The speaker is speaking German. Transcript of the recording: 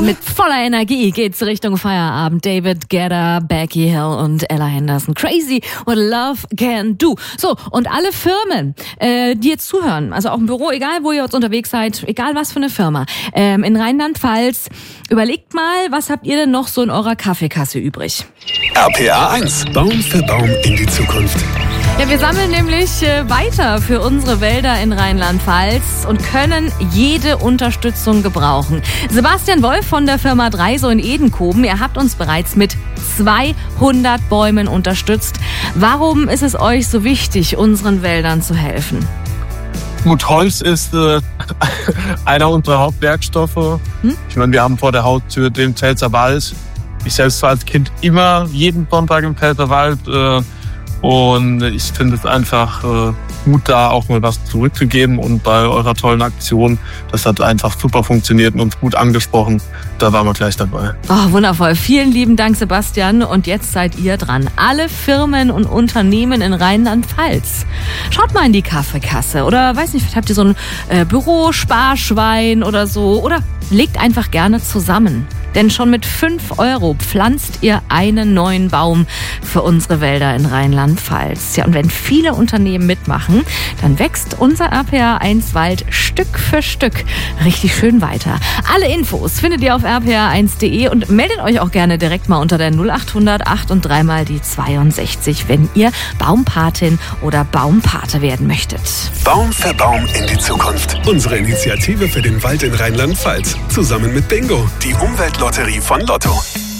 Mit voller Energie geht's Richtung Feierabend. David Guetta, Becky Hill und Ella Henderson. Crazy what love can do. So, und alle Firmen, die jetzt zuhören, also auch im Büro, egal wo ihr jetzt unterwegs seid, egal was für eine Firma, in Rheinland-Pfalz, überlegt mal, was habt ihr denn noch so in eurer Kaffeekasse übrig? RPA 1. Baum für Baum in die Zukunft. Ja, wir sammeln nämlich weiter für unsere Wälder in Rheinland-Pfalz und können jede Unterstützung gebrauchen. Sebastian Wolf von der Firma Dreiso in Edenkoben, er hat uns bereits mit 200 Bäumen unterstützt. Warum ist es euch so wichtig, unseren Wäldern zu helfen? Gut, Holz ist einer unserer Hauptwerkstoffe. Ich meine, wir haben vor der Haustür den Pfälzer Wald. Ich selbst war als Kind immer jeden Sonntag im Pfälzer Wald. Und ich finde es einfach gut, da auch mal was zurückzugeben. Und bei eurer tollen Aktion, das hat einfach super funktioniert und uns gut angesprochen. Da waren wir gleich dabei. Oh, wundervoll. Vielen lieben Dank, Sebastian. Und jetzt seid ihr dran. Alle Firmen und Unternehmen in Rheinland-Pfalz. Schaut mal in die Kaffeekasse. Oder, weiß nicht, vielleicht habt ihr so ein Bürosparschwein oder so. Oder legt einfach gerne zusammen. Denn schon mit 5 € pflanzt ihr einen neuen Baum für unsere Wälder in Rheinland-Pfalz. Ja, und wenn viele Unternehmen mitmachen, dann wächst unser RPA 1 Wald Stück für Stück richtig schön weiter. Alle Infos findet ihr auf rpa1.de und meldet euch auch gerne direkt mal unter der 0800 8 und 3 mal die 62, wenn ihr Baumpatin oder Baumpate werden möchtet. Baum für Baum in die Zukunft. Unsere Initiative für den Wald in Rheinland-Pfalz. Zusammen mit Bingo, die Umweltlotterie von Lotto.